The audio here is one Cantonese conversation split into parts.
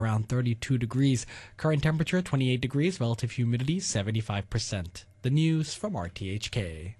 around 32 degrees. Current temperature 28 degrees, relative humidity 75%. The news from RTHK.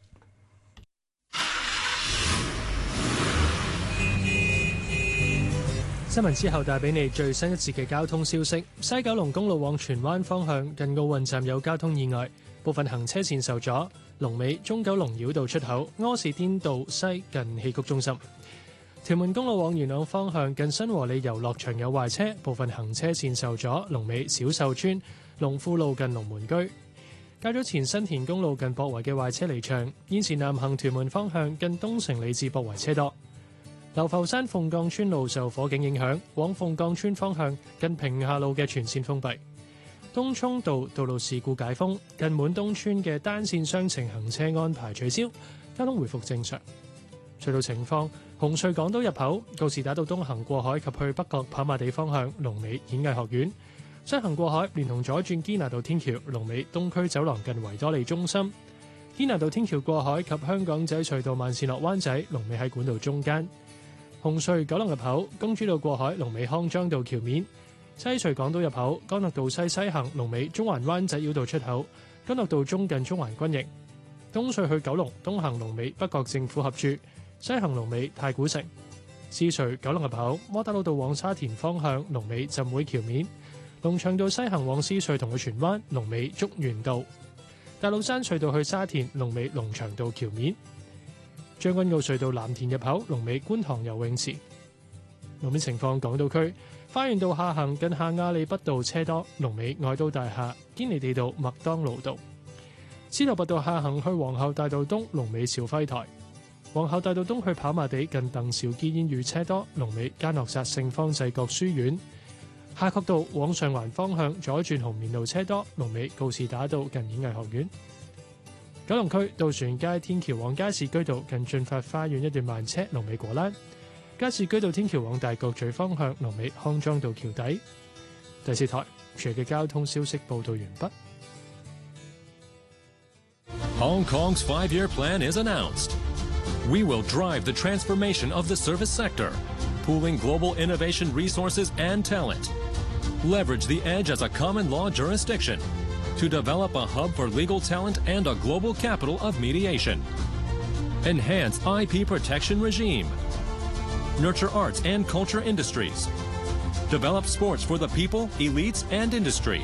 新聞之後帶俾你最新一節嘅交通消息。西九龍公路往荃灣方向近奧運站有交通意外，部分行車線受阻。龍尾中九龍繞道出口，柯士甸道西近戲曲中心。屯門公路往元朗方向近新和里遊樂場有壞車，部分行車線受阻。龍尾小秀村龍富路近龍門居。較早前新田公路近博圍嘅壞車離場，現時南行屯門方向近東城里至博圍車多。流浮山鳳崗村路受火警影響，往鳳崗村方向近屏廈路嘅全線封閉。東涌道道路事故解封，近滿東村嘅單線雙程行車安排取消，交通回復正常。隧道情況：紅隧港島入口告士打道東行過海及去北角跑馬地方向龍尾演藝學院；西行過海連同左轉堅拿道天橋龍尾東區走廊近維多利中心；堅拿道天橋過海及香港仔隧道慢線落灣仔龍尾喺管道中間。紅隧九龍入口公主道過海龍尾康莊道橋面，西隧港島入口干諾道西西行龍尾中環灣仔繞道出口，干諾道中近中環軍營。東隧去九龍東行龍尾北角政府合署，西行龍尾太古城。獅隧九龍入口窩打老道往沙田方向龍尾浸會橋面，龍翔道西行往獅隧同去荃灣龍尾竹園道。大老山隧道去沙田龍尾龍翔道橋面。將軍澳隧道藍田入口龍尾觀塘游泳池。路面情況：港島區花園道下行近下亞厘畢道車多，龍尾愛都大廈堅尼地道麥當勞道。司徒拔道下行去皇后大道東龍尾兆輝台。皇后大道東去跑馬地近鄧肇堅煙雨車多，龍尾嘉諾撒聖方濟各書院。夏慤道往上環方向左轉紅棉路車多，龍尾告士打道近演藝學院。九龍區渡船街天橋往加士居道近駿發花園一段慢車，龍尾果欄；加士居道天橋往大角咀方向龍尾康莊道橋底。第四台全日嘅交通消息報道完畢。 Hong Kong's 5-year plan is announced. We will drive the transformation of the service sector, pooling global innovation resources and talent. Leverage the edge as a common law jurisdiction to develop a hub for legal talent and a global capital of mediation. Enhance IP protection regime. Nurture arts and culture industries. Develop sports for the people, elites, and industry.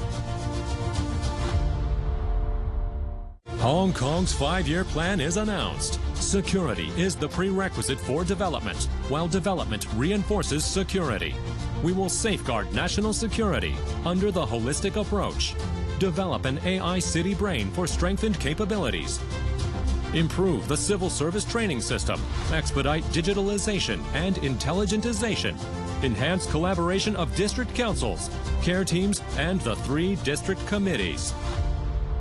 Hong Kong's 5-year plan is announced. Security is the prerequisite for development, while development reinforces security. We will safeguard national security under the holistic approach. Develop an AI city brain for strengthened capabilities. Improve the civil service training system. Expedite digitalization and intelligentization. Enhance collaboration of district councils, care teams, and the 3 district committees.